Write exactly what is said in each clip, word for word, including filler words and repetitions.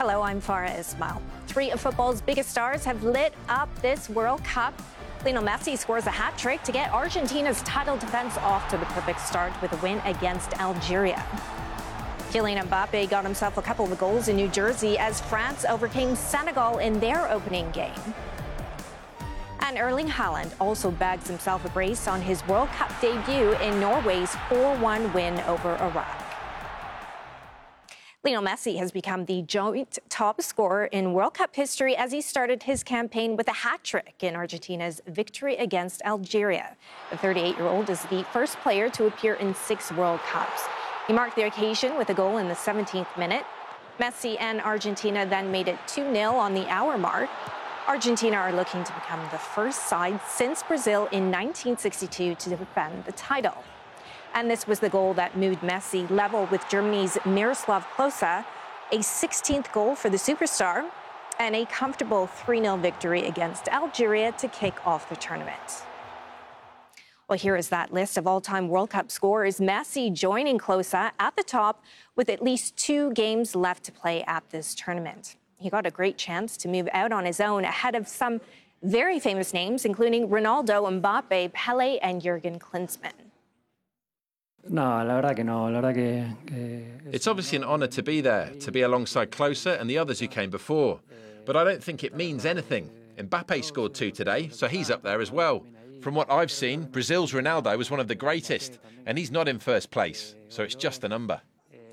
Hello, I'm Farah Ismail. Three of football's biggest stars have lit up this World Cup. Lionel Messi scores a hat trick to get Argentina's title defense off to the perfect start with a win against Algeria. Kylian Mbappe got himself a couple of goals in New Jersey as France overcame Senegal in their opening game. And Erling Haaland also bags himself a brace on his World Cup debut in Norway's four one win over Iraq. Lionel Messi has become the joint top scorer in World Cup history as he started his campaign with a hat trick in Argentina's victory against Algeria. The thirty-eight-year-old is the first player to appear in six World Cups. He marked the occasion with a goal in the seventeenth minute. Messi and Argentina then made it two nil on the hour mark. Argentina are looking to become the first side since Brazil in nineteen sixty-two to defend the title. And this was the goal that moved Messi level with Germany's Miroslav Klose, a sixteenth goal for the superstar, and a comfortable three nil victory against Algeria to kick off the tournament. Well, here is that list of all-time World Cup scorers. Messi joining Klose at the top with at least two games left to play at this tournament. He got a great chance to move out on his own ahead of some very famous names, including Ronaldo, Mbappe, Pele, and Jurgen Klinsmann. No, la verdad que no. La verdad que, que... It's obviously an honour to be there, to be alongside Klose and the others who came before. But I don't think it means anything. Mbappe scored two today, so he's up there as well. From what I've seen, Brazil's Ronaldo was one of the greatest, and he's not in first place, so it's just a number.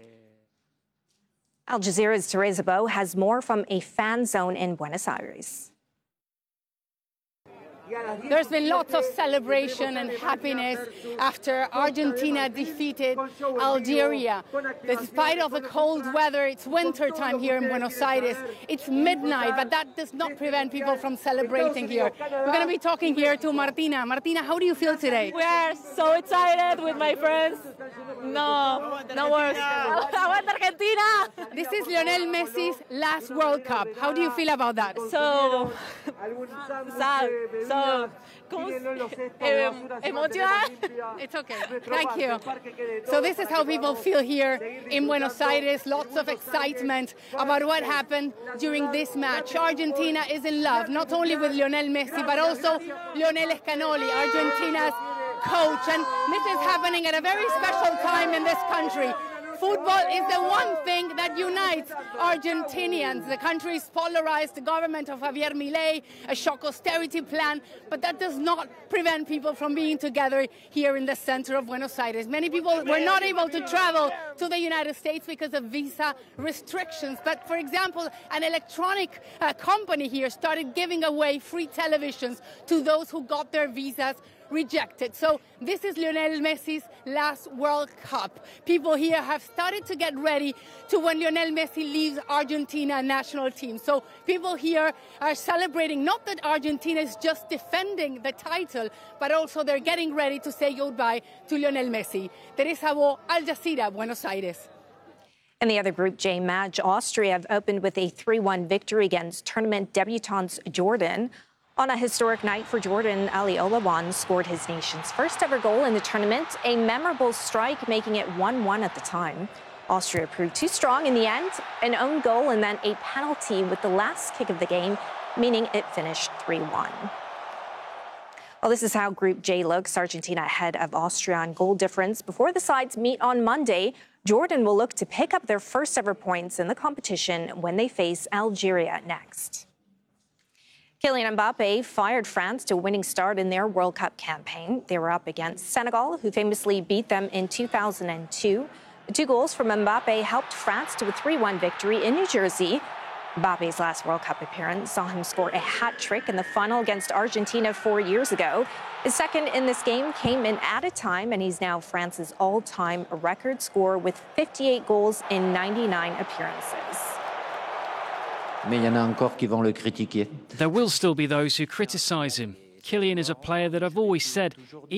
Al Jazeera's Teresa Bo has more from a fan zone in Buenos Aires. There's been lots of celebration and happiness after Argentina defeated Algeria. Despite of the cold weather, it's winter time here in Buenos Aires. It's midnight, but that does not prevent people from celebrating here. We're going to be talking here to Martina. Martina, how do you feel today? We are so excited with my friends. No, no words. Aguanta Argentina! This is Lionel Messi's last World Cup. How do you feel about that? So sad. So eh, emotional. It's okay. Thank you. So this is how people feel here in Buenos Aires. Lots of excitement about what happened during this match. Argentina is in love, not only with Lionel Messi, but also Lionel Scaloni, Argentina's coach. And this is happening at a very special time in this country. Football is the one thing that unites Argentinians. The country's polarized, the government of Javier Milei, a shock austerity plan, but that does not prevent people from being together here in the center of Buenos Aires. Many people were not able to travel to the United States because of visa restrictions. But for example, an electronic uh, company here started giving away free televisions to those who got their visas rejected. So this is Lionel Messi's last World Cup. People here have started to get ready to when Lionel Messi leaves Argentina national team. So people here are celebrating not that Argentina is just defending the title, but also they're getting ready to say goodbye to Lionel Messi. Teresa Bo, Al Jazeera, Buenos Aires. In the other Group J match, Austria have opened with a three one victory against tournament debutants Jordan. On a historic night for Jordan, Ali Olawan scored his nation's first ever goal in the tournament, a memorable strike making it one one at the time. Austria proved too strong in the end, an own goal and then a penalty with the last kick of the game, meaning it finished three one. Well, this is how Group J looks. Argentina ahead of Austria on goal difference. Before the sides meet on Monday, Jordan will look to pick up their first ever points in the competition when they face Algeria next. Kylian Mbappe fired France to a winning start in their World Cup campaign. They were up against Senegal, who famously beat them in two thousand two. The two goals from Mbappe helped France to a three one victory in New Jersey. Mbappe's last World Cup appearance saw him score a hat trick in the final against Argentina four years ago. His second in this game came in added time, and he's now France's all-time record scorer with fifty-eight goals in ninety-nine appearances. There will still be those who criticise him. Kylian is a player that I've always said,